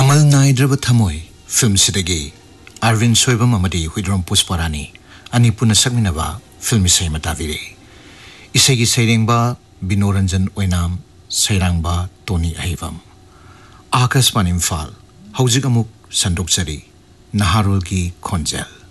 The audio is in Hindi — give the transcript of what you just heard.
अमल नाइद्रब थमोय फिल्म सिदगी अरविंद सोयबम अमदी हुइद्रोम पुष्परानी अनि पुन सकमिनबा फिल्म इसै मताविरे इसैगी सैरेंबा बिनोरंजन ओइनाम सैरांबा टोनी अहिवम आकाशवाणी इम्फाल हौजिक अमुक संदोकचरी नहारोल की खोंजेल।